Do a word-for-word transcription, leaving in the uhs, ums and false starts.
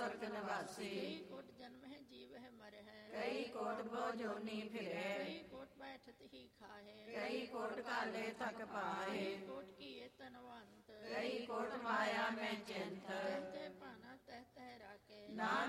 स्वर्ग निवासी। कई कोट जन्म है जीव है मर है, कई कोट भो जोनी फिरे। कई कोट बैठत ही खाए, कई कोट काले थक पाए। कई कोट किए तनवंत, कई कोट माया में चिंत। तह तह पाना तह तह राके। नानक